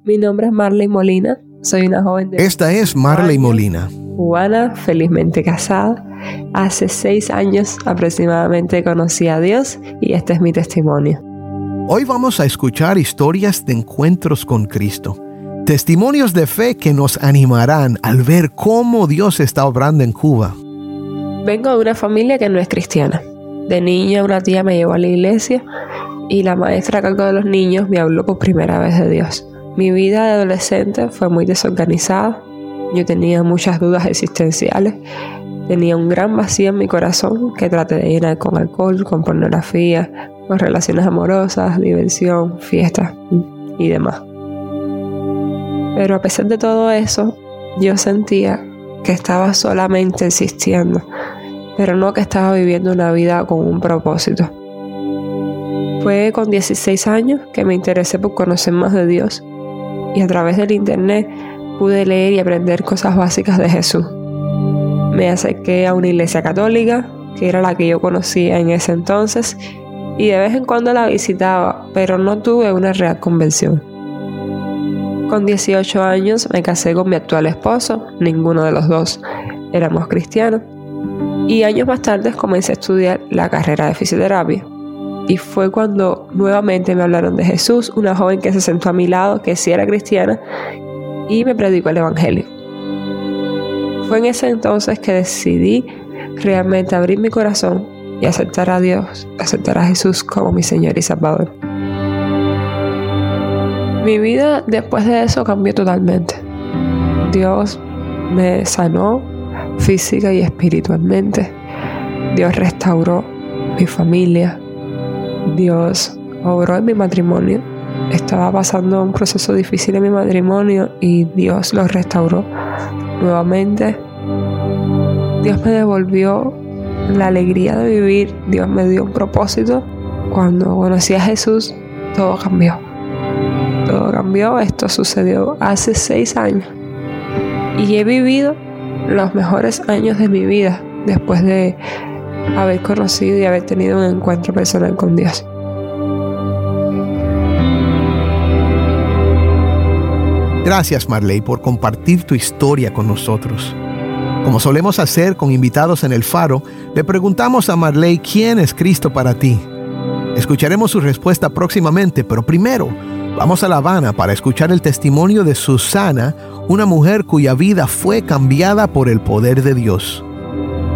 Mi nombre es Marley Molina. Soy una joven de... Esta es Marley Molina. Cubana, felizmente casada. Hace 6 años aproximadamente conocí a Dios y este es mi testimonio. Hoy vamos a escuchar historias de encuentros con Cristo. Testimonios de fe que nos animarán al ver cómo Dios está obrando en Cuba. Vengo de una familia que no es cristiana. De niña una tía me llevó a la iglesia y la maestra a cargo de los niños me habló por primera vez de Dios. Mi vida de adolescente fue muy desorganizada. Yo tenía muchas dudas existenciales. Tenía un gran vacío en mi corazón que traté de llenar con alcohol, con pornografía, con relaciones amorosas, diversión, fiestas y demás. Pero a pesar de todo eso, yo sentía que estaba solamente existiendo, pero no que estaba viviendo una vida con un propósito. Fue con 16 años que me interesé por conocer más de Dios y a través del internet pude leer y aprender cosas básicas de Jesús. Me acerqué a una iglesia católica, que era la que yo conocía en ese entonces, y de vez en cuando la visitaba, pero no tuve una real conversión. Con 18 años me casé con mi actual esposo, ninguno de los dos éramos cristianos, y años más tarde comencé a estudiar la carrera de fisioterapia. Y fue cuando nuevamente me hablaron de Jesús, una joven que se sentó a mi lado, que sí era cristiana, y me predicó el evangelio. Fue en ese entonces que decidí realmente abrir mi corazón y aceptar a Dios, aceptar a Jesús como mi Señor y Salvador. Mi vida después de eso cambió totalmente. Dios me sanó física y espiritualmente. Dios restauró mi familia. Dios obró en mi matrimonio. Estaba pasando un proceso difícil en mi matrimonio y Dios lo restauró nuevamente. Dios me devolvió la alegría de vivir. Dios me dio un propósito. Cuando conocí a Jesús, todo cambió. Todo cambió. Esto sucedió hace 6 años. Y he vivido los mejores años de mi vida después de haber conocido y haber tenido un encuentro personal con Dios. Gracias, Marley, por compartir tu historia con nosotros. Como solemos hacer con invitados en El Faro, le preguntamos a Marley quién es Cristo para ti. Escucharemos su respuesta próximamente, pero primero vamos a La Habana para escuchar el testimonio de Susana, una mujer cuya vida fue cambiada por el poder de Dios.